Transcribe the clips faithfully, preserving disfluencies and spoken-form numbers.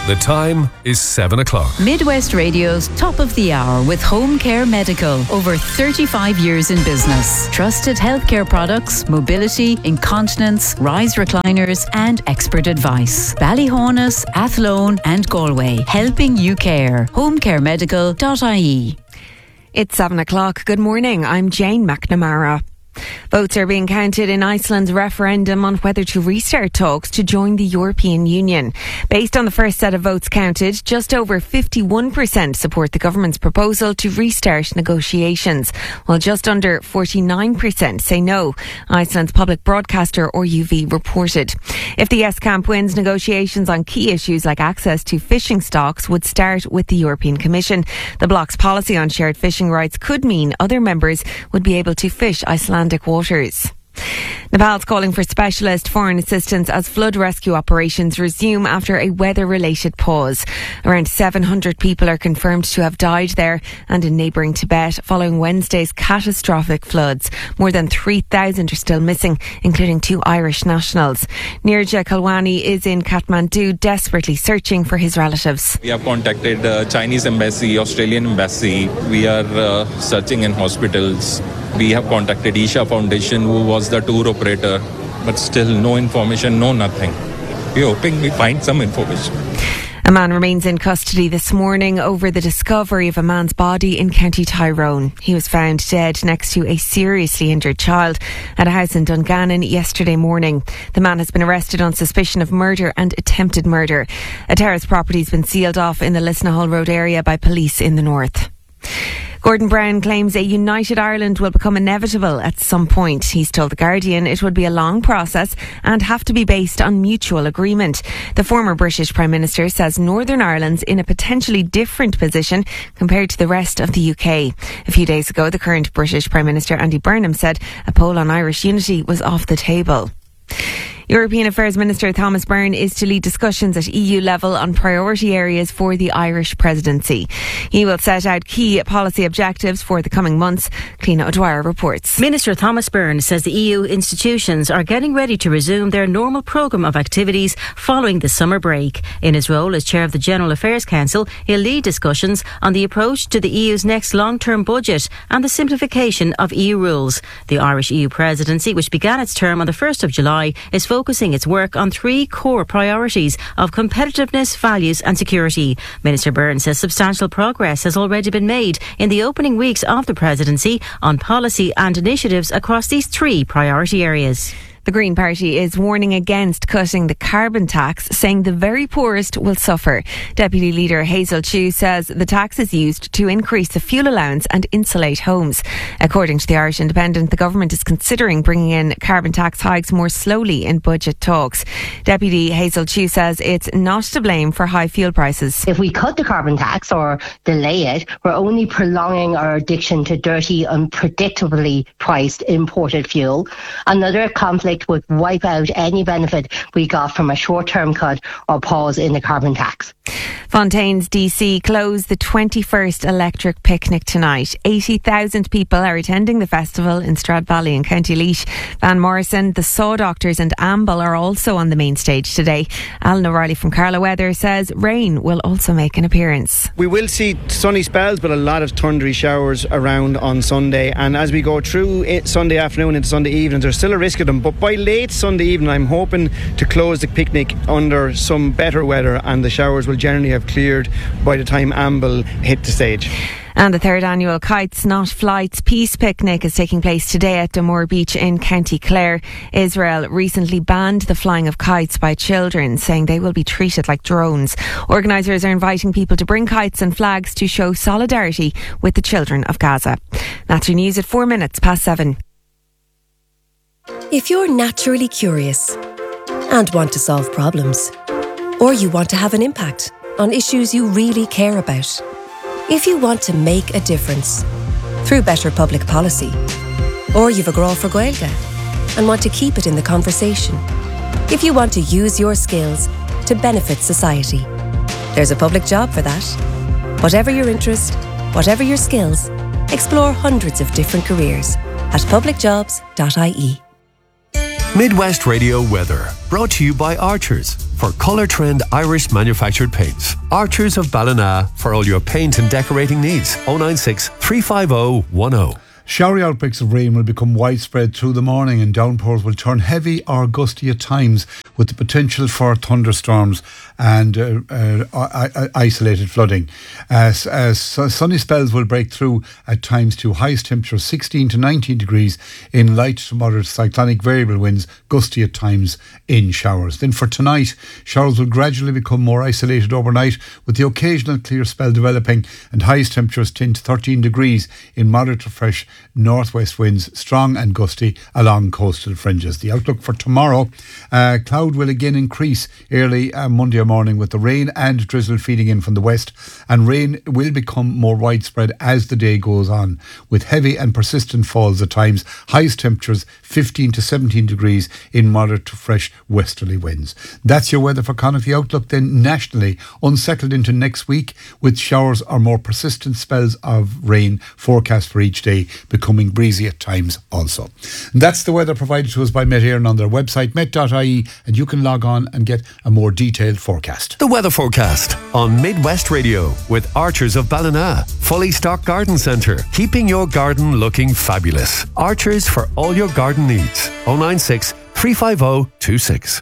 The time is seven o'clock. Midwest Radio's Top of the Hour with Home Care Medical. Over thirty-five years in business. Trusted healthcare products, mobility, incontinence, rise recliners and expert advice. Ballyhonus, Athlone and Galway. Helping you care. home care medical dot I E. It's seven o'clock. Good morning. I'm Jane McNamara. Votes are being counted in Iceland's referendum on whether to restart talks to join the European Union. Based on the first set of votes counted, just over fifty-one percent support the government's proposal to restart negotiations, while just under forty-nine percent say no, Iceland's public broadcaster R U V reported. If the Yes camp wins, negotiations on key issues like access to fishing stocks would start with the European Commission. The bloc's policy on shared fishing rights could mean other members would be able to fish Icelandic waters. Nepal's calling for specialist foreign assistance as flood rescue operations resume after a weather-related pause. Around seven hundred people are confirmed to have died there and in neighbouring Tibet following Wednesday's catastrophic floods. More than three thousand are still missing, including two Irish nationals. Nirja Kalwani is in Kathmandu, desperately searching for his relatives. We have contacted the uh, Chinese embassy, Australian embassy. We are uh, searching in hospitals. We have contacted Isha Foundation, who was the tour operator, but still no information, no nothing. We're hoping we find some information. A man remains in custody this morning over the discovery of a man's body in County Tyrone. He was found dead next to a seriously injured child at a house in Dungannon yesterday morning. The man has been arrested on suspicion of murder and attempted murder. A terrace property has been sealed off in the Lisnahull Road area by police in the north. Gordon Brown claims a united Ireland will become inevitable at some point. He's told The Guardian it would be a long process and have to be based on mutual agreement. The former British Prime Minister says Northern Ireland's in a potentially different position compared to the rest of the U K. A few days ago, the current British Prime Minister Andy Burnham said a poll on Irish unity was off the table. European Affairs Minister Thomas Byrne is to lead discussions at E U level on priority areas for the Irish presidency. He will set out key policy objectives for the coming months. Cliona O'Dwyer reports. Minister Thomas Byrne says the E U institutions are getting ready to resume their normal programme of activities following the summer break. In his role as chair of the General Affairs Council, he'll lead discussions on the approach to the E U's next long-term budget and the simplification of E U rules. The Irish E U presidency, which began its term on the first of July, is focusing its work on three core priorities of competitiveness, values and security. Minister Byrne says substantial progress has already been made in the opening weeks of the presidency on policy and initiatives across these three priority areas. The Green Party is warning against cutting the carbon tax, saying the very poorest will suffer. Deputy Leader Hazel Chu says the tax is used to increase the fuel allowance and insulate homes. According to the Irish Independent, the government is considering bringing in carbon tax hikes more slowly in budget talks. Deputy Hazel Chu says it's not to blame for high fuel prices. If we cut the carbon tax or delay it, we're only prolonging our addiction to dirty, unpredictably priced imported fuel. Another conflict would wipe out any benefit we got from a short-term cut or pause in the carbon tax. Fontaine's D C closed the twenty-first electric picnic tonight. eighty thousand people are attending the festival in Stradbally in County Laois. Van Morrison, the Saw Doctors and Amble are also on the main stage today. Alan O'Reilly from Carlow Weather says rain will also make an appearance. We will see sunny spells but a lot of thundery showers around on Sunday, and as we go through it, Sunday afternoon into Sunday evening, there's still a risk of them, but by late Sunday evening I'm hoping to close the picnic under some better weather and the showers will generally have cleared by the time Amble hit the stage. And the third annual Kites Not Flights Peace Picnic is taking place today at Dunmore Beach in County Clare. Israel recently banned the flying of kites by children, saying they will be treated like drones. Organisers are inviting people to bring kites and flags to show solidarity with the children of Gaza. That's your news at four minutes past seven. If you're naturally curious and want to solve problems, or you want to have an impact on issues you really care about, if you want to make a difference through better public policy, or you've a grow for Gaeilge and want to keep it in the conversation, if you want to use your skills to benefit society, there's a public job for that. Whatever your interest, whatever your skills, explore hundreds of different careers at public jobs dot I E. Midwest Radio weather, brought to you by Archers. for Colour Trend Irish manufactured paints. Archers of Ballina for all your paint and decorating needs. oh nine six, three five oh, one oh. Showery outbreaks of rain will become widespread through the morning and downpours will turn heavy or gusty at times, with the potential for thunderstorms and uh, uh, isolated flooding. As, as sunny spells will break through at times to highest temperatures sixteen to nineteen degrees in light to moderate cyclonic variable winds, gusty at times in showers. Then for tonight, showers will gradually become more isolated overnight, with the occasional clear spell developing, and highest temperatures ten to thirteen degrees in moderate to fresh northwest winds, strong and gusty along coastal fringes. The outlook for tomorrow, uh, cloud will again increase early uh, Monday morning, with the rain and drizzle feeding in from the west, and rain will become more widespread as the day goes on, with heavy and persistent falls at times, highest temperatures fifteen to seventeen degrees in moderate to fresh westerly winds. That's your weather for Connacht. The outlook then nationally unsettled into next week, with showers or more persistent spells of rain forecast for each day, becoming breezy at times also. And that's the weather provided to us by Met Éireann on their website met dot I E, and you can log on and get a more detailed forecast. The weather forecast on Midwest Radio with Archers of Ballina. Fully stocked garden centre, keeping your garden looking fabulous. Archers for all your garden needs. oh nine six, three five oh, two six.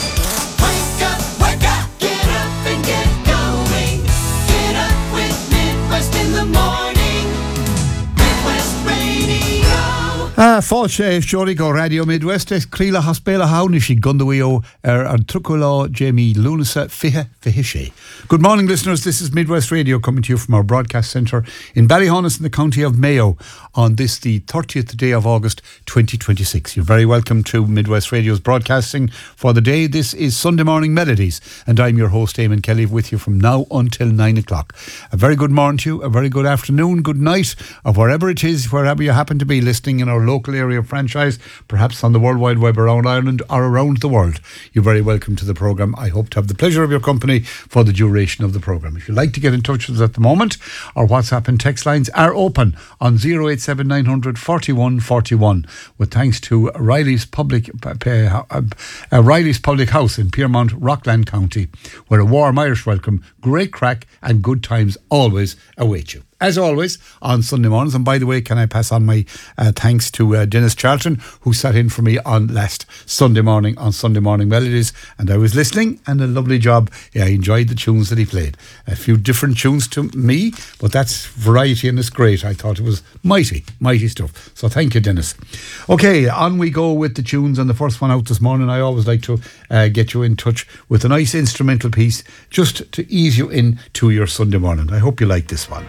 Ah, fáilte seoraí go Radio Midwest críla haspéla hawn she gundawio er an trucula Jamie Lunasa fihe fihishe. Good morning, listeners. This is Midwest Radio coming to you from our broadcast centre in Ballyhonus in the county of Mayo on this, the thirtieth day of August twenty twenty-six. You're very welcome to Midwest Radio's broadcasting for the day. This is Sunday Morning Melodies, and I'm your host Eamon Kelly with you from now until nine o'clock. A very good morning to you, a very good afternoon, good night, or wherever it is, wherever you happen to be listening in our local area franchise, perhaps on the World Wide Web around Ireland or around the world. You're very welcome to the programme. I hope to have the pleasure of your company for the duration of the programme. If you'd like to get in touch with us at the moment, our WhatsApp and text lines are open on oh eight seven nine hundred forty-one forty-one, with thanks to Riley's Public uh, uh, Riley's Public House in Piermont, Rockland County, where a warm Irish welcome, great crack and good times always await you. As always, on Sunday mornings. And by the way, can I pass on my uh, thanks to uh, Dennis Charlton, who sat in for me on last Sunday morning on Sunday Morning Melodies. And I was listening, and a lovely job. Yeah, I enjoyed the tunes that he played. A few different tunes to me, but that's variety and it's great. I thought it was mighty, mighty stuff. So thank you, Dennis. Okay, on we go with the tunes. And the first one out this morning, I always like to uh, get you in touch with a nice instrumental piece just to ease you into your Sunday morning. I hope you like this one.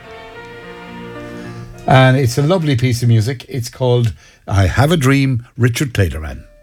And it's a lovely piece of music. It's called I Have a Dream, Richard Clayderman.